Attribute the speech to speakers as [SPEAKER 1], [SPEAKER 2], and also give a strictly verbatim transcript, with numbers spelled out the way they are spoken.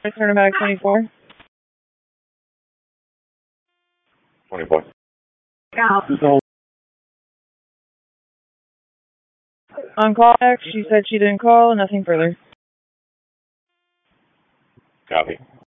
[SPEAKER 1] Turn it back twenty-four.
[SPEAKER 2] twenty-four.
[SPEAKER 3] Yeah.
[SPEAKER 1] On call back, she said she didn't call, nothing further.
[SPEAKER 2] Copy.